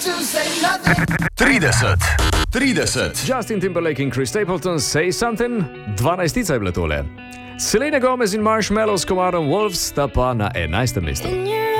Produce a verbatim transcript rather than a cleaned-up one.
trideset, trideset. Justin Timberlake in Chris Stapleton, Say Something, dvanajstica je bila tole. Selena Gomez in Marshmallow s komadom Wolves sta pa na enajstem mestu.